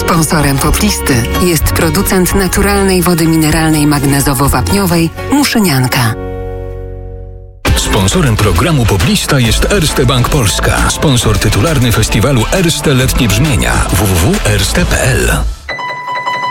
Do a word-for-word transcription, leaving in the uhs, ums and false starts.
Sponsorem Poplisty jest producent naturalnej wody mineralnej magnezowo-wapniowej Muszynianka. Sponsorem programu Poplista jest Erste Bank Polska. Sponsor tytularny festiwalu Erste Letnie Brzmienia. w w w kropka erste kropka p l